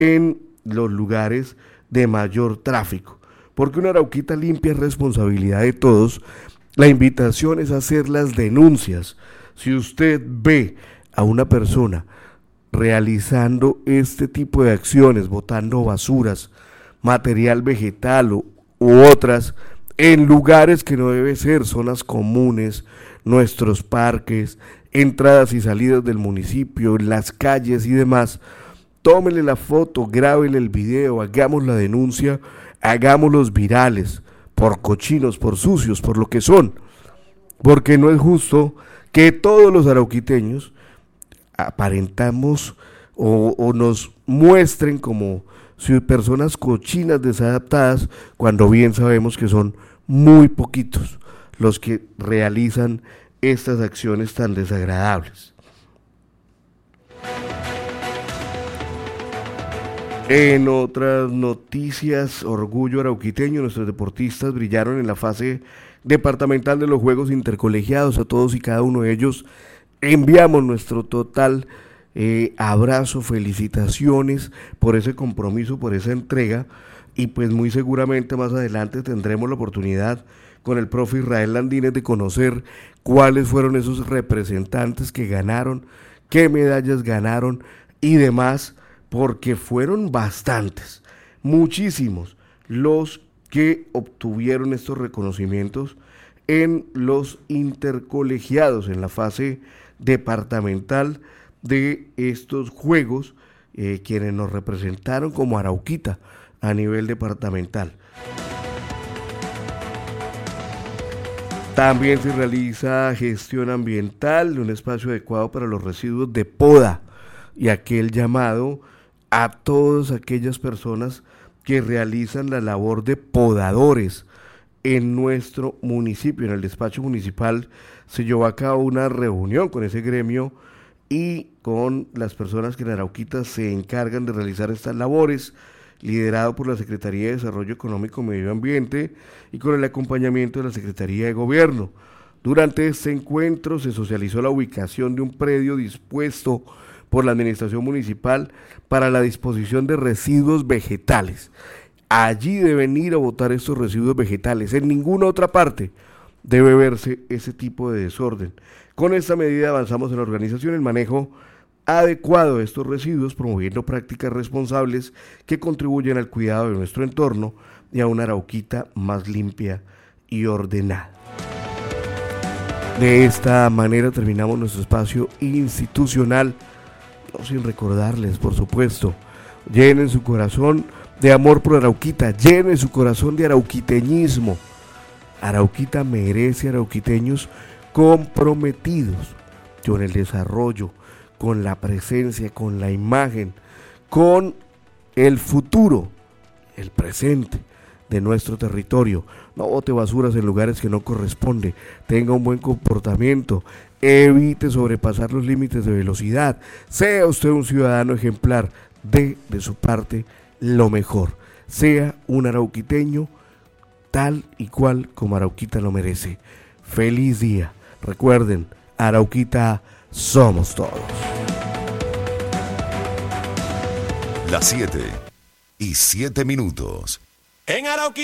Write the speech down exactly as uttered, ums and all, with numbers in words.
en los lugares de mayor tráfico. Porque una Arauquita limpia es responsabilidad de todos. La invitación es hacer las denuncias. Si usted ve a una persona realizando este tipo de acciones, botando basuras, material vegetal u, u otras, en lugares que no debe ser, zonas comunes, nuestros parques, entradas y salidas del municipio, las calles y demás, tómele la foto, grábele el video, hagamos la denuncia, hagámoslos virales, por cochinos, por sucios, por lo que son, porque no es justo que todos los arauquiteños aparentamos o, o nos muestren como si personas cochinas, desadaptadas, cuando bien sabemos que son muy poquitos los que realizan estas acciones tan desagradables. En otras noticias, orgullo arauquiteño, nuestros deportistas brillaron en la fase departamental de los Juegos Intercolegiados. A todos y cada uno de ellos enviamos nuestro total eh, abrazo, felicitaciones por ese compromiso, por esa entrega, y pues muy seguramente más adelante tendremos la oportunidad con el profe Israel Landines de conocer cuáles fueron esos representantes que ganaron, qué medallas ganaron y demás, porque fueron bastantes, muchísimos los que obtuvieron estos reconocimientos en los intercolegiados, en la fase departamental de estos juegos, eh, quienes nos representaron como Arauquita a nivel departamental. También se realiza gestión ambiental de un espacio adecuado para los residuos de poda y aquel llamado a todas aquellas personas que realizan la labor de podadores en nuestro municipio. En el despacho municipal se llevó a cabo una reunión con ese gremio y con las personas que en Arauquita se encargan de realizar estas labores, liderado por la Secretaría de Desarrollo Económico y Medio Ambiente y con el acompañamiento de la Secretaría de Gobierno. Durante este encuentro se socializó la ubicación de un predio dispuesto por la administración municipal para la disposición de residuos vegetales. Allí deben ir a botar estos residuos vegetales, en ninguna otra parte debe verse ese tipo de desorden. Con esta medida avanzamos en la organización y el manejo adecuado de estos residuos, promoviendo prácticas responsables que contribuyen al cuidado de nuestro entorno y a una Arauquita más limpia y ordenada. De esta manera terminamos nuestro espacio institucional, no sin recordarles, por supuesto, llenen su corazón de amor por Arauquita, llenen su corazón de arauquiteñismo. Arauquita merece arauquiteños comprometidos con el desarrollo, con la presencia, con la imagen, con el futuro, el presente de nuestro territorio. No bote basuras en lugares que no corresponde, tenga un buen comportamiento, evite sobrepasar los límites de velocidad, sea usted un ciudadano ejemplar, dé de su parte lo mejor, sea un arauquiteño tal y cual como Arauquita lo merece. Feliz día. Recuerden, Arauquita somos todos. Las siete y siete minutos. En Arauquita.